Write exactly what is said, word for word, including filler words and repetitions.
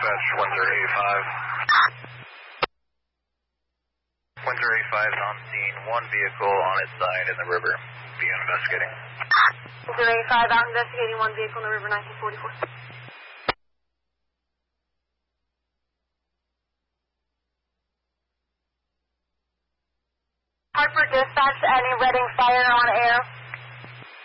Dispatch one zero eight five. one zero eight five is on scene. One vehicle on its side in the river. Be investigating. one zero eight five out investigating one vehicle in the river, nineteen forty-four. Hartford Dispatch, any Reading Fire on air?